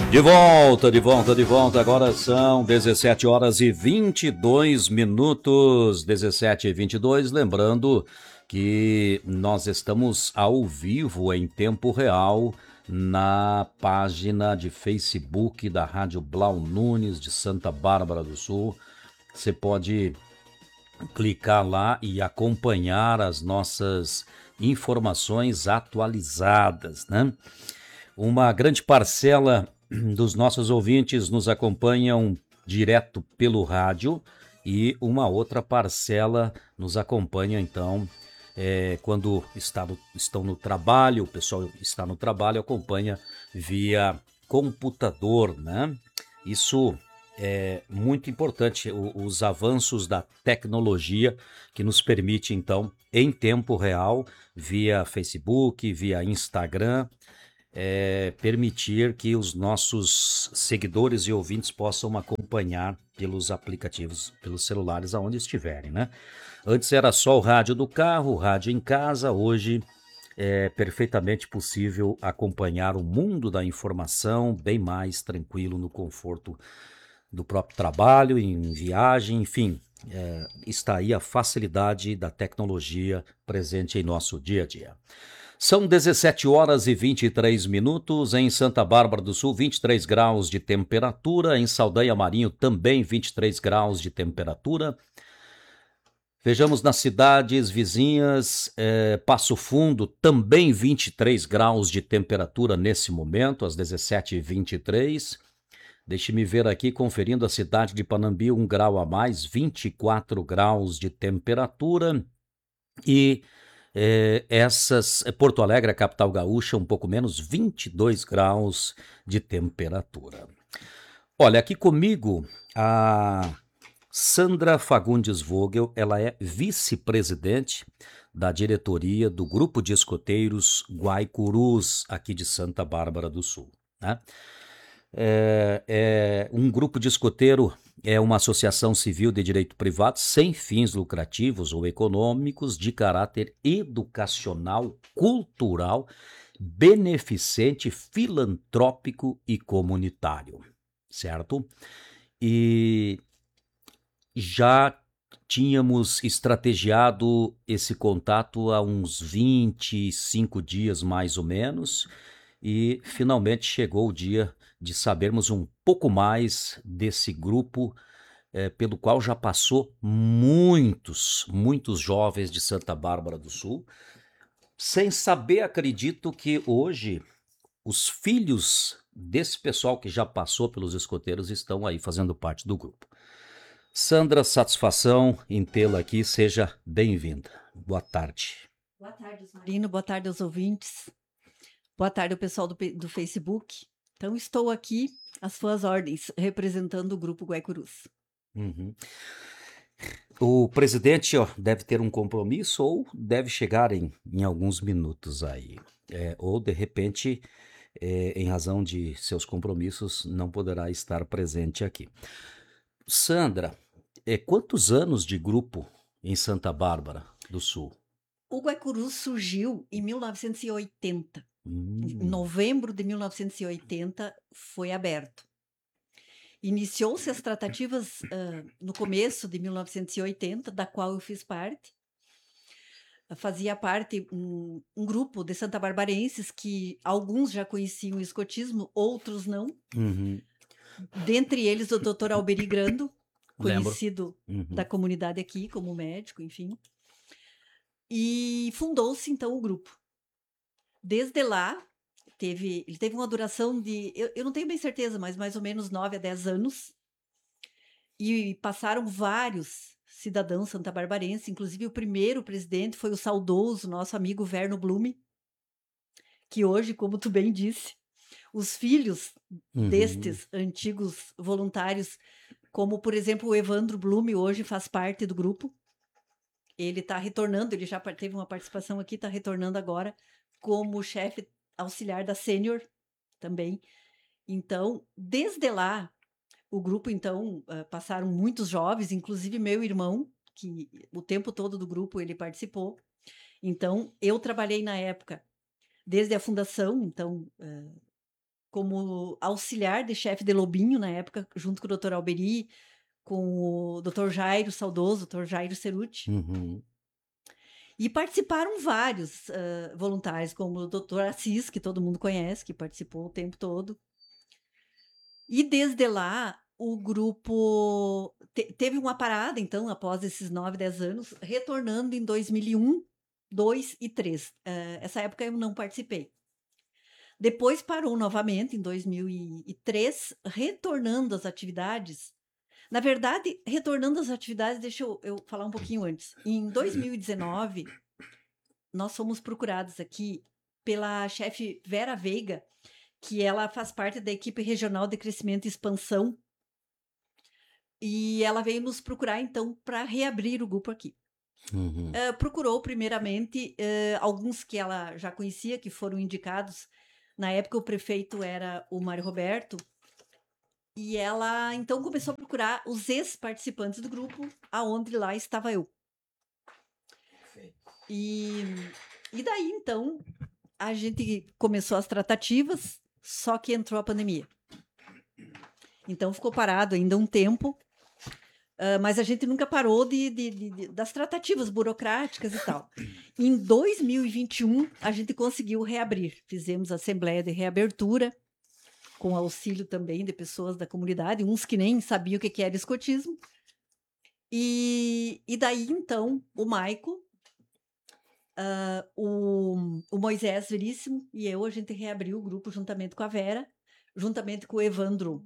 De volta, de volta, de volta. Agora são 17 horas e 22 minutos. 17 e 22. Lembrando que nós estamos ao vivo em tempo real na página de Facebook da Rádio Blau Nunes de Santa Bárbara do Sul. Você pode clicar lá e acompanhar as nossas informações atualizadas, né? Uma grande parcela dos nossos ouvintes nos acompanham direto pelo rádio e uma outra parcela nos acompanha, então, quando estão no trabalho, o pessoal está no trabalho, acompanha via computador, né? Isso é muito importante, os avanços da tecnologia que nos permite, então, em tempo real, via Facebook, via Instagram, permitir que os nossos seguidores e ouvintes possam acompanhar pelos aplicativos, pelos celulares, aonde estiverem, né? Antes era só o rádio do carro, o rádio em casa, hoje é perfeitamente possível acompanhar o mundo da informação bem mais tranquilo, no conforto do próprio trabalho, em viagem, enfim, está aí a facilidade da tecnologia presente em nosso dia a dia. São 17 horas e 23 minutos, em Santa Bárbara do Sul, 23 graus de temperatura, em Saldanha Marinho também 23 graus de temperatura. Vejamos nas cidades vizinhas, Passo Fundo, também 23 graus de temperatura nesse momento, às 17h23. Deixe-me ver aqui, conferindo a cidade de Panambi, 1 grau a mais, 24 graus de temperatura. E Porto Alegre, a capital gaúcha, um pouco menos, 22 graus de temperatura. Olha, aqui comigo a Sandra Fagundes Vogel, ela é vice-presidente da diretoria do Grupo de Escoteiros Guaicurus, aqui de Santa Bárbara do Sul, né? Um grupo de escoteiro é uma associação civil de direito privado sem fins lucrativos ou econômicos, de caráter educacional, cultural, beneficente, filantrópico e comunitário, certo? E já tínhamos estrategiado esse contato há uns 25 dias, mais ou menos, e finalmente chegou o dia de sabermos um pouco mais desse grupo, pelo qual já passou muitos jovens de Santa Bárbara do Sul. Sem saber, acredito que hoje os filhos desse pessoal que já passou pelos escoteiros estão aí fazendo parte do grupo. Sandra, satisfação em tê-la aqui, seja bem-vinda. Boa tarde. Boa tarde, Marino, boa tarde aos ouvintes. Boa tarde ao pessoal do Facebook. Então, estou aqui às suas ordens, representando o Grupo Guaicurus. Uhum. O presidente deve ter um compromisso ou deve chegar em alguns minutos aí. Ou, de repente, em razão de seus compromissos, não poderá estar presente aqui. Sandra, quantos anos de grupo em Santa Bárbara do Sul? O Guaicurus surgiu em 1980. Em novembro de 1980 foi aberto. Iniciou-se as tratativas no começo de 1980, da qual eu fiz parte. Fazia parte um grupo de santabarbarenses que alguns já conheciam o escotismo, outros não. Uhum. Dentre eles o Dr. Alberi Grando, conhecido Uhum. da comunidade aqui como médico, enfim. E fundou-se então o grupo. Desde lá, ele teve uma duração de, eu não tenho bem certeza, mas mais ou menos 9 a 10 anos. E passaram vários cidadãos santabarbarenses, inclusive o primeiro presidente foi o saudoso nosso amigo Verno Blume, que hoje, como tu bem disse, os filhos destes antigos voluntários, como por exemplo o Evandro Blume, hoje faz parte do grupo. Ele está retornando, ele já teve uma participação aqui, está retornando agora como chefe auxiliar da Sênior também. Então, desde lá, o grupo, então, passaram muitos jovens, inclusive meu irmão, que o tempo todo do grupo ele participou. Então, eu trabalhei na época, desde a fundação, então, como auxiliar de chefe de Lobinho, na época, junto com o Dr. Alberi, com o Dr. Jairo, saudoso, Dr. Jairo Ceruti. Uhum. E participaram vários voluntários, como o Dr. Assis, que todo mundo conhece, que participou o tempo todo. E desde lá, o grupo teve uma parada, então, após esses 9, 10 anos, retornando em 2001, 2 e 3. Essa época eu não participei. Depois parou novamente, em 2003, retornando às atividades. Na verdade, retornando às atividades, deixa eu falar um pouquinho antes. Em 2019, nós fomos procurados aqui pela chefe Vera Veiga, que ela faz parte da equipe regional de crescimento e expansão. E ela veio nos procurar, então, para reabrir o grupo aqui. Uhum. Procurou, primeiramente, alguns que ela já conhecia, que foram indicados. Na época, o prefeito era o Mário Roberto. E ela, então, começou a procurar os ex-participantes do grupo, aonde lá estava eu. E daí, então, a gente começou as tratativas, só que entrou a pandemia. Então, ficou parado ainda um tempo, mas a gente nunca parou das tratativas burocráticas e tal. Em 2021, a gente conseguiu reabrir. Fizemos a assembleia de reabertura, com auxílio também de pessoas da comunidade, uns que nem sabiam o que era escotismo. E daí, então, o Maico, o Moisés Veríssimo e eu, a gente reabriu o grupo juntamente com a Vera, juntamente com o Evandro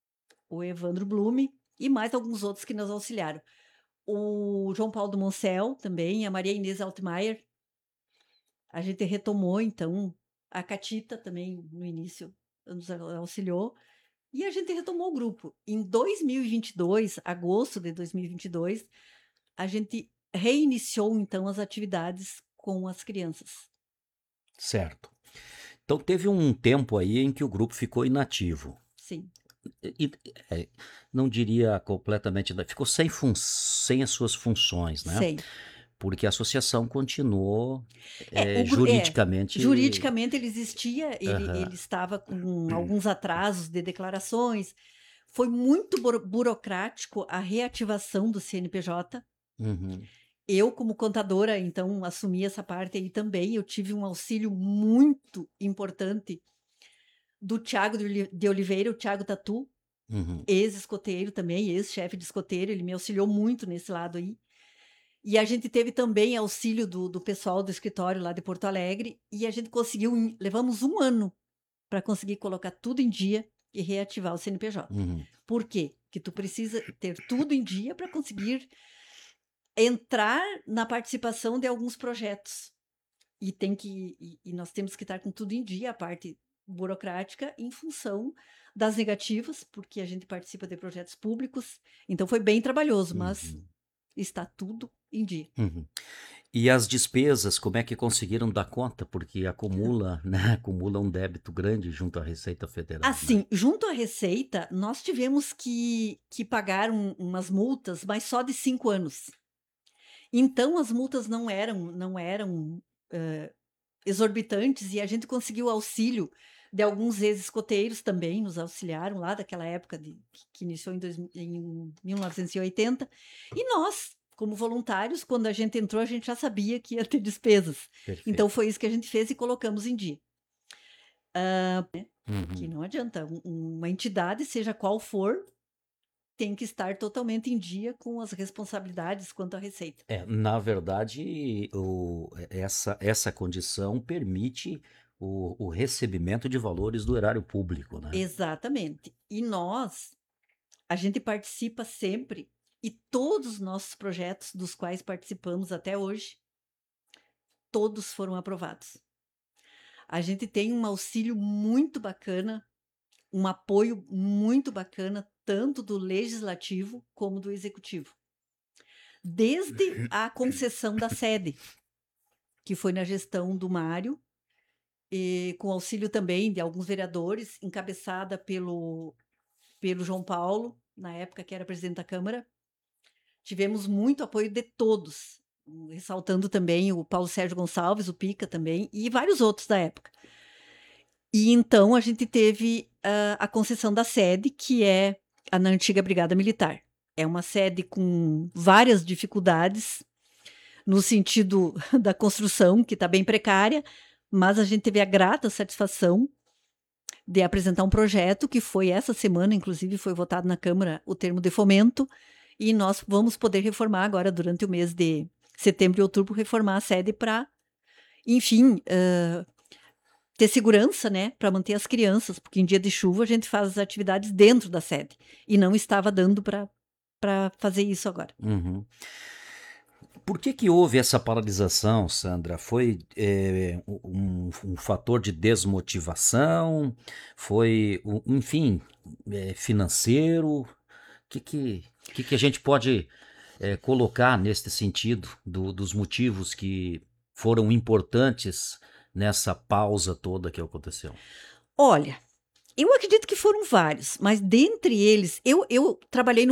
Blume e mais alguns outros que nos auxiliaram. O João Paulo do Moncel também, a Maria Inês Altmaier. A gente retomou, então, a Catita também, no início, nos auxiliou. E a gente retomou o grupo. Em 2022, agosto de 2022, a gente reiniciou, então, as atividades com as crianças. Certo. Então teve um tempo aí em que o grupo ficou inativo. Sim. Não diria completamente, ficou sem as suas funções, né? Sei. Porque a associação continuou Juridicamente juridicamente. ele existia, ele Aham. estava com alguns atrasos de declarações. Foi muito burocrático a reativação do CNPJ. Uhum. Eu, como contadora, então, assumi essa parte aí também. Eu tive um auxílio muito importante do Tiago de Oliveira, o Tiago Tatu, Uhum. ex-escoteiro também, ex-chefe de escoteiro. Ele me auxiliou muito nesse lado aí. E a gente teve também auxílio do pessoal do escritório lá de Porto Alegre. E a gente conseguiu, levamos 1 ano para conseguir colocar tudo em dia e reativar o CNPJ. Uhum. Por quê? Porque tu precisa ter tudo em dia para conseguir entrar na participação de alguns projetos. E nós temos que estar com tudo em dia, a parte burocrática, em função das negativas, porque a gente participa de projetos públicos. Então foi bem trabalhoso, mas está tudo em dia. Uhum. E as despesas, como é que conseguiram dar conta? Porque acumula, né? Acumula um débito grande junto à Receita Federal, né? Assim, junto à Receita, nós tivemos que pagar umas multas, mas só de 5 anos. Então, as multas não eram exorbitantes e a gente conseguiu auxílio de alguns ex-escoteiros também, nos auxiliaram lá daquela época que iniciou em 1980. E nós, como voluntários, quando a gente entrou, a gente já sabia que ia ter despesas. Perfeito. Então, foi isso que a gente fez e colocamos em dia. Que Uhum. não adianta, uma entidade, seja qual for, tem que estar totalmente em dia com as responsabilidades quanto à receita. Na verdade, essa condição permite o recebimento de valores do erário público, né? Exatamente. E a gente participa sempre, e todos os nossos projetos dos quais participamos até hoje, todos foram aprovados. A gente tem um auxílio muito bacana, um apoio muito bacana, tanto do legislativo como do executivo. Desde a concessão da sede, que foi na gestão do Mário, e com auxílio também de alguns vereadores, encabeçada pelo João Paulo, na época que era presidente da Câmara. Tivemos muito apoio de todos, ressaltando também o Paulo Sérgio Gonçalves, o Pica também, e vários outros da época. E então a gente teve a concessão da sede, que é na antiga Brigada Militar. É uma sede com várias dificuldades, no sentido da construção, que está bem precária, mas a gente teve a grata satisfação de apresentar um projeto que foi essa semana, inclusive foi votado na Câmara o termo de fomento, e nós vamos poder reformar agora, durante o mês de setembro e outubro, reformar a sede para, enfim, ter segurança, né, para manter as crianças, porque em dia de chuva a gente faz as atividades dentro da sede, e não estava dando para fazer isso agora. Uhum. Por que houve essa paralisação, Sandra? Foi um fator de desmotivação? Foi, enfim, financeiro? O que a gente pode colocar nesse sentido dos motivos que foram importantes nessa pausa toda que aconteceu? Olha, eu acredito que foram vários, mas dentre eles, eu trabalhei no